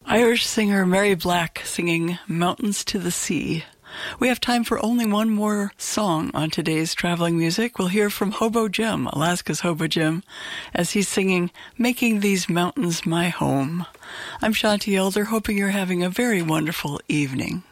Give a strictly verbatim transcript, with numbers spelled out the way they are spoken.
Irish singer Mary Black singing Mountains to the Sea. We have time for only one more song on today's Traveling Music. We'll hear from Hobo Jim, Alaska's Hobo Jim, as he's singing Making These Mountains My Home. I'm Shanti Elder, hoping you're having a very wonderful evening.